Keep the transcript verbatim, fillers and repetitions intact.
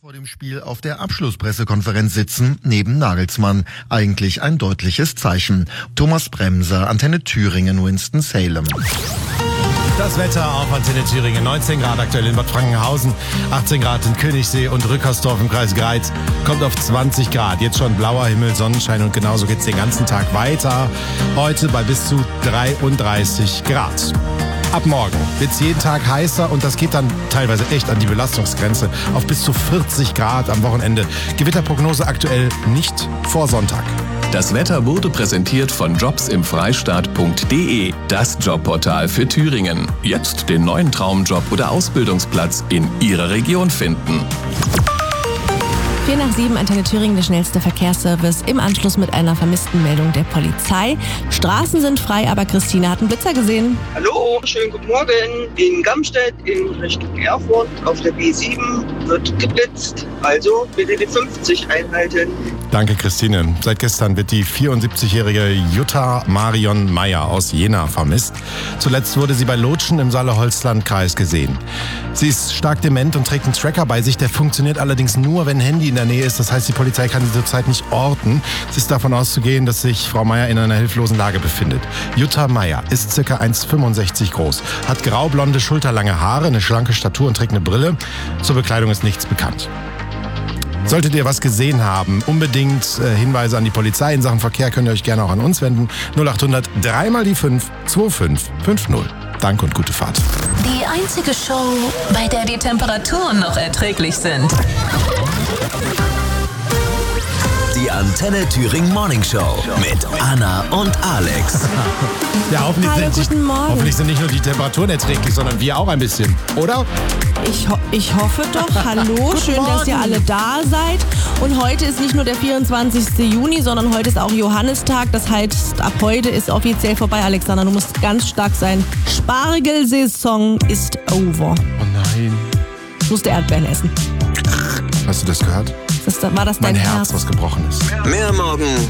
Vor dem Spiel auf der Abschlusspressekonferenz sitzen, neben Nagelsmann. Eigentlich ein deutliches Zeichen. Thomas Bremser, Antenne Thüringen, Winston-Salem. Das Wetter auf Antenne Thüringen. neunzehn Grad aktuell in Bad Frankenhausen, achtzehn Grad in Königssee und Rückersdorf im Kreis Greiz. Kommt auf zwanzig Grad. Jetzt schon blauer Himmel, Sonnenschein und genauso geht's den ganzen Tag weiter. Heute bei bis zu dreiunddreißig Grad. Ab morgen wird's jeden Tag heißer und das geht dann teilweise echt an die Belastungsgrenze auf bis zu vierzig Grad am Wochenende. Gewitterprognose aktuell nicht vor Sonntag. Das Wetter wurde präsentiert von jobs im freistaat punkt de, das Jobportal für Thüringen. Jetzt den neuen Traumjob oder Ausbildungsplatz in Ihrer Region finden. vier nach sieben, Antenne Thüringen, der schnellste Verkehrsservice im Anschluss mit einer vermissten Meldung der Polizei. Straßen sind frei, aber Christine hat einen Blitzer gesehen. Hallo, schönen guten Morgen. In Gamstedt in Richtung Erfurt auf der B sieben wird geblitzt. Also bitte die fünfzig einhalten. Danke, Christine. Seit gestern wird die vierundsiebzigjährige Jutta Marion Meyer aus Jena vermisst. Zuletzt wurde sie bei Lotschen im Saale-Holzland-Kreis gesehen. Sie ist stark dement und trägt einen Tracker bei sich. Der funktioniert allerdings nur, wenn ein Handy in der Nähe ist. Das heißt, die Polizei kann sie zurzeit nicht orten. Es ist davon auszugehen, dass sich Frau Meyer in einer hilflosen Lage befindet. Jutta Meyer ist ca. eins Komma fünfundsechzig groß, hat graublonde, schulterlange Haare, eine schlanke Statur und trägt eine Brille. Zur Bekleidung ist nichts bekannt. Solltet ihr was gesehen haben, unbedingt äh, Hinweise an die Polizei in Sachen Verkehr, könnt ihr euch gerne auch an uns wenden. null acht hundert drei mal die fünf zwei fünf fünf null. Danke und gute Fahrt. Die einzige Show, bei der die Temperaturen noch erträglich sind. Die Antenne Thüringen Morning Show mit Anna und Alex. Ja, hoffentlich, Hallo, sind, guten Morgen. hoffentlich sind nicht nur die Temperaturen erträglich, sondern wir auch ein bisschen, oder? Ich, ho- ich hoffe doch. Hallo, schön, dass ihr alle da seid. Und heute ist nicht nur der vierundzwanzigste Juni, sondern heute ist auch Johannistag. Das heißt, ab heute ist offiziell vorbei, Alexander. Du musst ganz stark sein. Spargelsaison ist over. Oh nein. Ich musste Erdbeeren essen. Hast du das gehört? Das, war das dein Mein Herz, was gebrochen ist. Mehr morgen